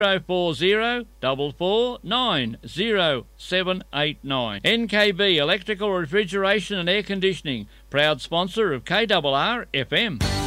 040 4490789. NKB Electrical Refrigeration and Air Conditioning, proud sponsor of KRR FM.